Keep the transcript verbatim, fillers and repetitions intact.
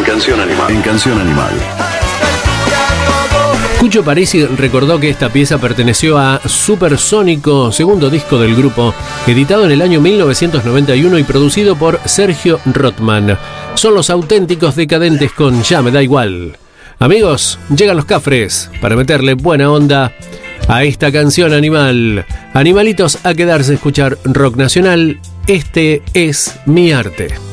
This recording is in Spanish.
Canción Animal. En Canción Animal. Cucho Parisi recordó que esta pieza perteneció a Supersónico, segundo disco del grupo, editado en el año mil novecientos noventa y uno y producido por Sergio Rothman. Son los auténticos decadentes con Ya me da igual. Amigos, llegan los Cafres para meterle buena onda a esta canción animal. Animalitos a quedarse a escuchar rock nacional. Este es mi arte.